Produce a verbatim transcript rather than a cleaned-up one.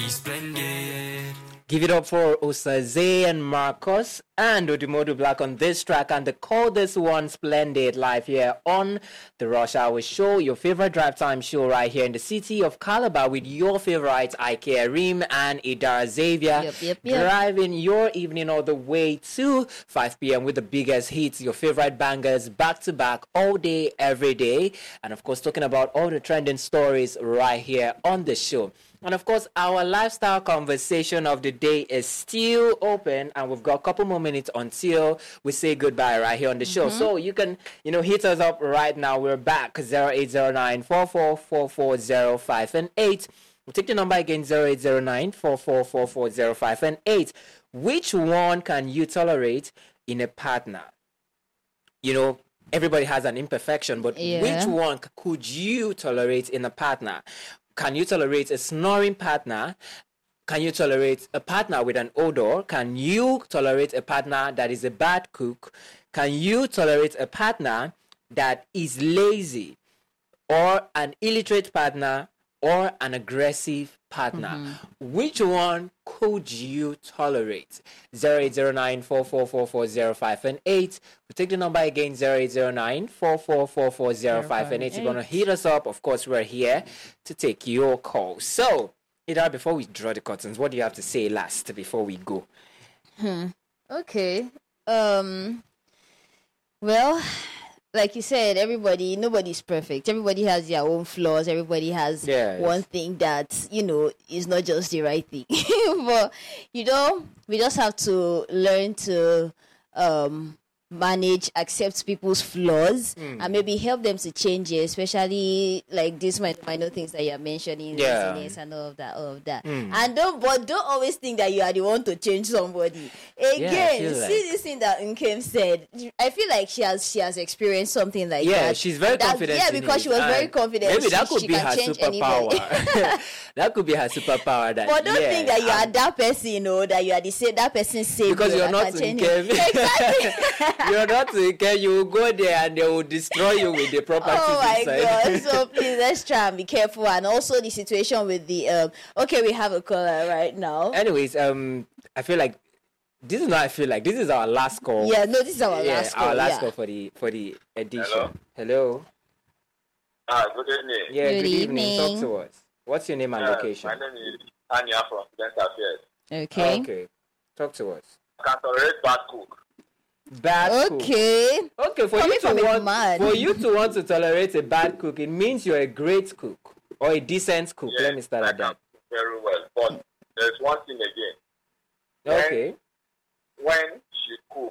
splendid. Give it up for Osaze and Marcus and Odimodu Black on this track, and the coldest one, Splendid, live here on the Rush Hour Show, your favorite drive time show right here in the city of Calabar with your favorites, Ike Arim and Idara Xavier, Yep, yep, yep. driving your evening all the way to five p.m. with the biggest hits, your favorite bangers, back to back, all day, every day, and of course talking about all the trending stories right here on the show. And of course, our lifestyle conversation of the day is still open, and we've got a couple more minutes until we say goodbye right here on the show. Mm-hmm. So you can, you know, hit us up right now. We're back, zero eight zero nine, four four four four zero five and eight. We'll take the number again, zero eight zero nine, four four four four zero five and eight. Which one can you tolerate in a partner? You know, everybody has an imperfection, but Yeah. which one c- could you tolerate in a partner? Can you tolerate a snoring partner? Can you tolerate a partner with an odor? Can you tolerate a partner that is a bad cook? Can you tolerate a partner that is lazy, or an illiterate partner, or an aggressive partner? Which one could you tolerate? zero eight zero nine, four four four four zero five and eight. We'll take the number again, zero eight zero nine, four four four four zero five and eight. You're going to hit us up. Of course, we're here to take your call. So, Ida, before we draw the curtains, what do you have to say last before we go? Okay. Um. Well, like you said, everybody, nobody's perfect. Everybody has their own flaws. Everybody has Yes. one thing that, you know, is not just the right thing. But, you know, we just have to learn to um manage, accept people's flaws, and maybe help them to change it, especially like these minor, minor things that you're mentioning, Yeah. laziness and all of that, all of that. And don't, but don't always think that you are the one to change somebody. Again, feel see like- this thing that Nkem said. I feel like she has she has experienced something like Yeah, that. she's very That- confident. Yeah, in because it, she was very and confident. Maybe She- that could she be can her change superpower. anybody. That could be her superpower. That, But don't yeah, think that you are um, that person, you know, that you are the same that person's savior. because you're that not can change Nkem. it. Exactly. You're not Nkem. You will go there and they will destroy you with the properties Oh my inside. god! So please let's try and be careful, and also the situation with the um. Okay, we have a caller right now. Anyways, um, I feel like this is not. I feel like this is our last call. Yeah, no, this is our yeah, last call. our last yeah. call for the for the edition. Hello? Hello. Ah, good evening. Yeah. Good Good, evening. Talk evening. to us. What's your name and Uh, location? My name is Anya from Student Affairs. Okay. Okay. Talk to us. I can tolerate bad cook. Bad cook. Okay. Okay, for Coming you to from a want man. for you to want to tolerate a bad cook, it means you're a great cook or a decent cook. Yes, Let me start I at can that. cook very well. But there's one thing again. Okay. When